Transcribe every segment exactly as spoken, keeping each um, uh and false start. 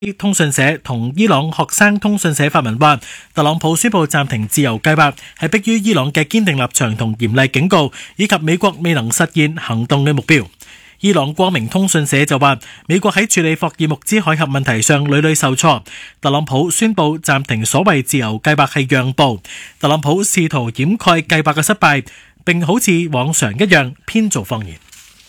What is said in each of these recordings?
通訊社同伊朗學生通訊社發文話，特朗普宣布暫停自由計劃係迫於伊朗嘅堅定立場同嚴厲警告，以及美國未能實現行動嘅目標。伊朗光明通訊社就話，美國喺處理霍爾木茲海峽問題上屢屢受挫，特朗普宣布暫停所謂自由計劃係讓步，特朗普試圖掩蓋計劃嘅失敗，並好似往常一樣編造謊言。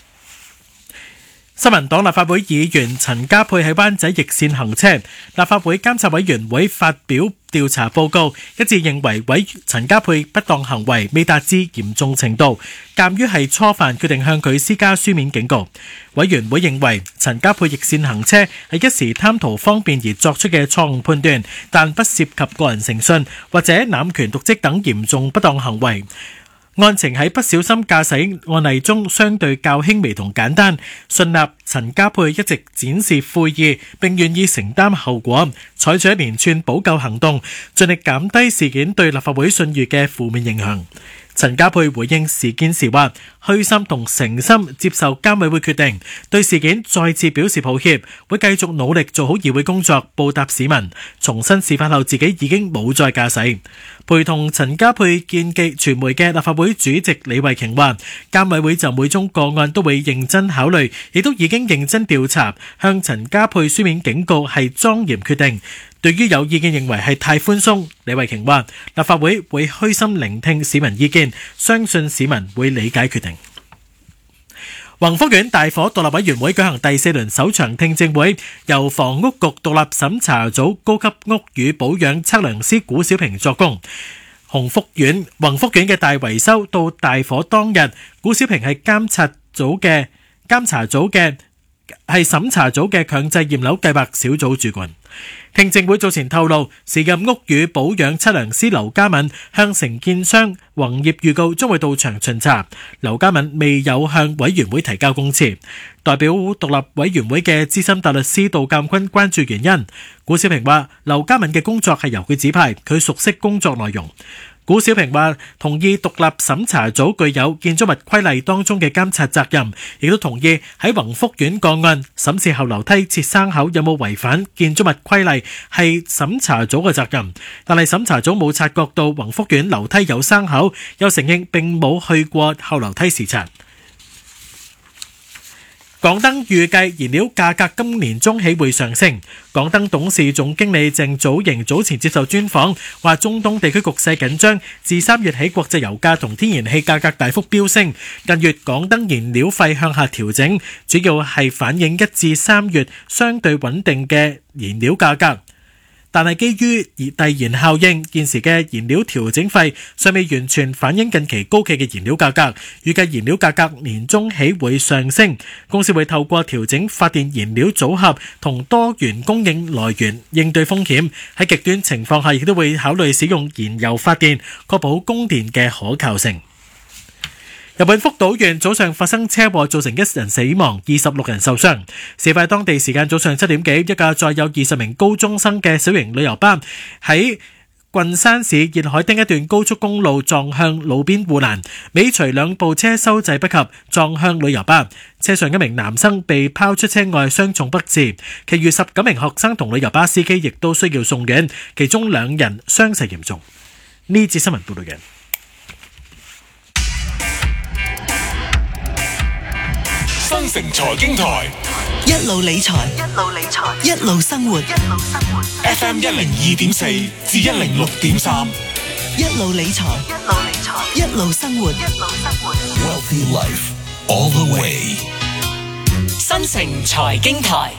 新民黨立法會議員陳家珮喺灣仔逆線行車，立法會監察委員會發表調查報告，一致認為委陳家珮不當行為未達至嚴重程度，鑑於係初犯，決定向佢施加書面警告。委員會認為陳家珮逆線行車係一時貪圖方便而作出嘅錯誤判斷，但不涉及個人誠信或者濫權瀆職等嚴重不當行為。案情喺不小心駕駛案例中相對較輕微同簡單，信納陳家珮一直展示悔意並願意承擔後果，採取一連串補救行動，盡力減低事件對立法會信譽嘅負面影響。陳家珮回應事件時話，虛心同誠心接受監委會決定，對事件再次表示抱歉，會繼續努力做好議會工作，報答市民。重申事發後自己已經冇再駕駛。陪同陳家珮見記傳媒嘅立法會主席李慧瓊話，監委會就每宗個案都會認真考慮，亦都已經認真調查，向陳家珮書面警告係莊嚴決定。對於有意見認為係太寬鬆，李慧瓊話立法會會虛心聆聽市民意見，相信市民會理解決定。宏福苑大火獨立委員會舉行第四輪首場聽證會，由房屋局獨立審查組高級屋宇保養測量師古小平作供。宏福苑宏福苑嘅大維修到大火當日，古小平係監察組嘅監察組嘅係審查組嘅強制驗樓計劃小組主管。聽證會早前透露，時任屋宇保養測量師劉家敏向承建商宏業預告將會到場巡查，劉家敏未有向委員會提交供詞。代表獨立委員會嘅資深大律師杜鑑坤關注原因，古小平話劉家敏嘅工作係由佢指派，佢熟悉工作內容。古小平話同意獨立審查組具有建築物規例當中嘅監察責任，亦都同意喺宏福苑個案審視後樓梯設生口有冇違反建築物規例係審查組嘅責任，但係審查組冇察覺到宏福苑樓梯有生口，又承認並冇去過後樓梯視察。港燈預計燃料價格今年中起會上升。港燈董事總經理鄭祖瑩早前接受專訪，話中東地區局勢緊張，自三月起國際油價同天然氣價格大幅飆升。近月港燈燃料費向下調整，主要係反映一至三月相對穩定嘅燃料價格。但係基於遞延效應，現時嘅燃料調整費尚未完全反映近期高企嘅燃料價格，預計燃料價格年中起會上升。公司會透過調整發電燃料組合同多元供應來源應對風險，喺極端情況下亦都會考慮使用燃油發電，確保供電嘅可靠性。日本福島縣早上發生車禍，造成一人死亡，二十六人受傷。事發當地時間早上七點幾，一架載有二十名高中生嘅小型旅遊巴喺郡山市熱海町一段高速公路撞向路邊護欄，尾隨兩部車收掣不及，撞向旅遊巴。車上一名男生被拋出車外，傷重不治，其餘十九名學生同旅遊巴司機亦都需要送院，其中兩人傷勢嚴重。呢節新聞報道嘅。 新城財經台一路理財，一路理財，一路生活，一路生活。 F M 一零二點四至一零六點三， 一路理財，一路理財，一路生活，一路生活。 Wealthy life all the way。 新城財經台，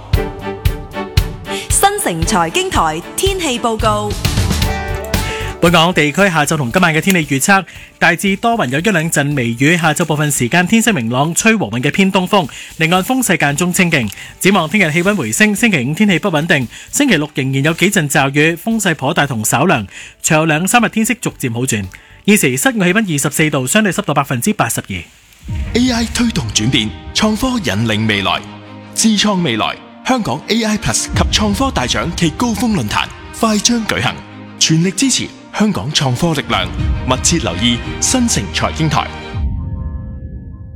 新城財經台天氣報告。 本港地區下晝同今晚嘅天氣預測，大致多雲，有一兩陣微雨。下晝部分時間天色明朗，吹和緩嘅偏東風，離岸風勢間中清勁。展望聽日氣溫回升，星期五天氣不穩定，星期六仍然有幾陣驟雨，風勢頗大同稍涼。隨後兩三日天色逐漸好轉。現時室外氣溫二十四度，相對濕度百分之八十二。 A I 推動轉變，創科引領未來，智創未來。香港 A I Plus 及創科大獎暨高峰論壇快將舉行，全力支持香港創科力量，密切留意新城財經台。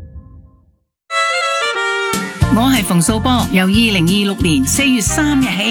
我係馮素波，由二零二六年四月三日起。